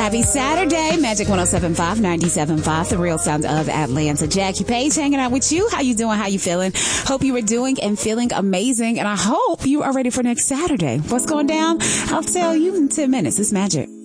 Happy Saturday, Magic 107.5, 97.5, the real sound of Atlanta. Jackie Page hanging out with you. How you doing? How you feeling? Hope you are doing and feeling amazing. And I hope you are ready for next Saturday. What's going down? I'll tell you in 10 minutes. It's Magic.